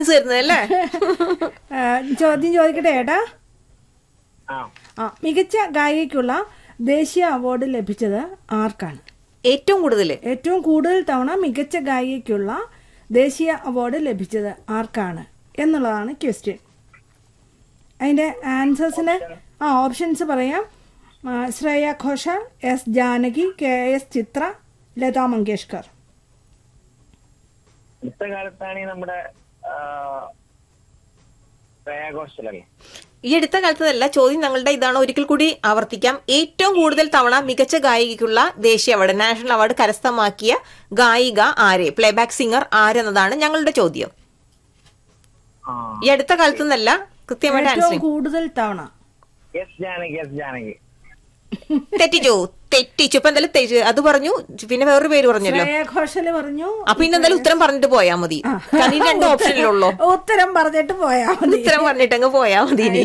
വരുന്നതല്ലേ? ചോദ്യം ചോദിക്കട്ടെ ഏട്ടാ. ആ മികച്ച ഗായികയ്ക്കുള്ള ദേശീയ അവാർഡ് ലഭിച്ചത് ആർക്കാണ്? ഏറ്റവും കൂടുതൽ തവണ മികച്ച ഗായികയ്ക്കുള്ള ദേശീയ അവാർഡ് ലഭിച്ചത് ആർക്കാണ് എന്നുള്ളതാണ് ക്വസ്റ്റ്യൻ. അതിന്റെ ആൻസേഴ്സിന് ഓപ്ഷൻസ് പറയാം. ശ്രേയ ഘോഷാൽ, എസ് ജാനകി, KS ചിത്ര, ലതാ മങ്കേഷ്കർ. അടുത്ത കാലത്താണെങ്കിൽ നമ്മുടെ ശ്രേയ ഘോഷാലല്ലേ? ഈ അടുത്ത കാലത്തല്ല, ചോദ്യം ഞങ്ങളുടെ ഇതാണ്. ഒരിക്കൽ കൂടി ആവർത്തിക്കാം. ഏറ്റവും കൂടുതൽ തവണ മികച്ച ഗായികയ്ക്കുള്ള ദേശീയ അവാർഡ്, നാഷണൽ അവാർഡ് കരസ്ഥമാക്കിയ ഗായിക ആര്, പ്ലേബാക്ക് സിംഗർ ആരെന്നതാണ് ഞങ്ങളുടെ ചോദ്യം. ഈ അടുത്ത കാലത്തുനിന്നല്ല, കൃത്യമായിട്ട് ആൻസർ. കൂടുതൽ തവണ എസ് ജാനകി. തെറ്റിച്ചു. ഇപ്പൊ എന്തായാലും അത് പറഞ്ഞു, പിന്നെ വേറൊരു പേര് പറഞ്ഞല്ലോ, ഘോഷല് പറഞ്ഞു. അപ്പൊ ഇന്ന് എന്തായാലും ഉത്തരം പറഞ്ഞിട്ട് പോയാൽ മതി. കാരണം ഈ രണ്ട് ഓപ്ഷനിലുള്ളൂ. ഉത്തരം പറഞ്ഞിട്ട് പോയാൽ മതി. ഉത്തരം പറഞ്ഞിട്ടങ്ങ് പോയാൽ മതി.